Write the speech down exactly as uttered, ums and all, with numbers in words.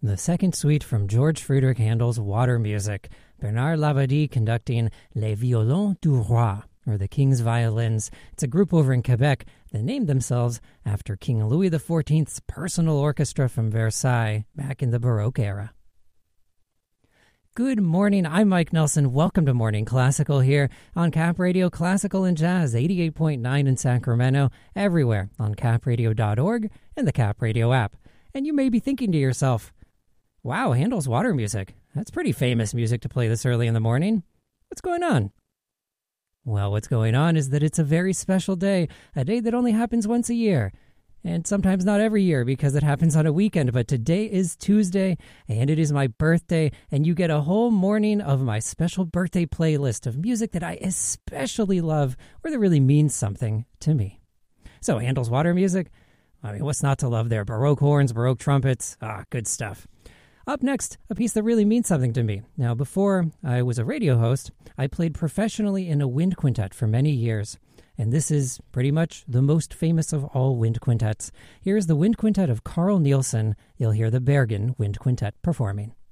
the second suite from George Friedrich Handel's Water Music, Bernard Labadie conducting Les Violons du Roi, or the King's Violins. It's a group over in Quebec that named themselves after King Louis the fourteenth's personal orchestra from Versailles back in the Baroque era. Good morning, I'm Mike Nelson. Welcome to Morning Classical here on Cap Radio Classical and Jazz, eighty-eight point nine in Sacramento, everywhere on cap radio dot org and the Cap Radio app. And you may be thinking to yourself, wow, Handel's Water Music. That's pretty famous music to play this early in the morning. What's going on? Well, what's going on is that it's a very special day, a day that only happens once a year. And sometimes not every year because it happens on a weekend. But today is Tuesday, and it is my birthday, and you get a whole morning of my special birthday playlist of music that I especially love or that really means something to me. So, Handel's Water Music, I mean, what's not to love there? Baroque horns, Baroque trumpets, ah, good stuff. Up next, a piece that really means something to me. Now, before I was a radio host, I played professionally in a wind quintet for many years. And this is pretty much the most famous of all wind quintets. Here's the wind quintet of Carl Nielsen. You'll hear the Bergen Wind Quintet performing.